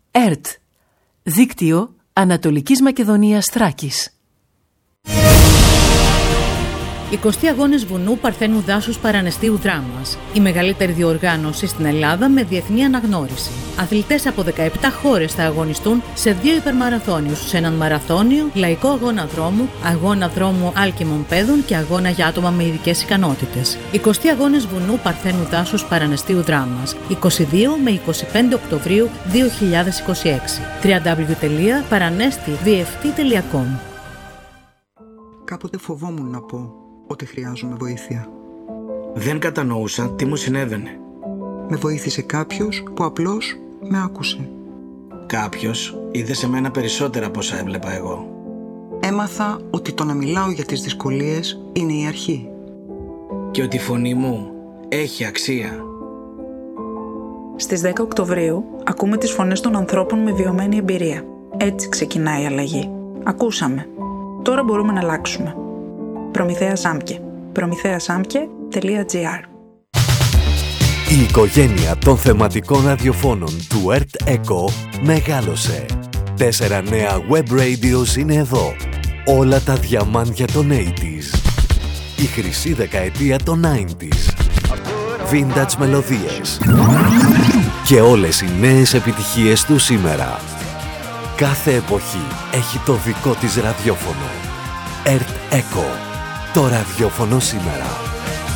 ΕΡΤ, Δίκτυο Ανατολικής Μακεδονίας Θράκης. 20 αγώνες βουνού Παρθένου Δάσους Παρανεστίου Δράμας. Η μεγαλύτερη διοργάνωση στην Ελλάδα με διεθνή αναγνώριση. Αθλητές από 17 χώρες θα αγωνιστούν σε 2 υπερμαραθώνιους, σε έναν μαραθώνιο, λαϊκό αγώνα δρόμου άλκημων παιδών και αγώνα για άτομα με ειδικές ικανότητες. 20 αγώνες βουνού Παρθένου Δάσους Παρανεστίου Δράμας. 22 με 25 Οκτωβρίου 2026. www.paranestivft.com. Κάποτε φοβόμουν να πω ότι χρειάζομαι βοήθεια. Δεν κατανοούσα τι μου συνέβαινε. Με βοήθησε κάποιος που απλώς με άκουσε. Κάποιος είδε σε μένα περισσότερα από όσα έβλεπα εγώ. Έμαθα ότι το να μιλάω για τις δυσκολίες είναι η αρχή. Και ότι η φωνή μου έχει αξία. Στις 10 Οκτωβρίου ακούμε τις φωνές των ανθρώπων με βιωμένη εμπειρία. Έτσι ξεκινάει η αλλαγή. Ακούσαμε. Τώρα μπορούμε να αλλάξουμε. Προμηθέα Σάμκε. promηθέasamke.gr. Η οικογένεια των θεματικών ραδιοφώνων του ΕΡΤ ΕΚΟ μεγάλωσε. 4 νέα web radios είναι εδώ. Όλα τα διαμάντια των 80s. Η χρυσή δεκαετία των 90s. Vintage μελωδίες. Και όλες οι νέες επιτυχίες του σήμερα. Κάθε εποχή έχει το δικό της ραδιόφωνο. ΕΡΤ ΕΚΟ. Το ραδιόφωνο σήμερα.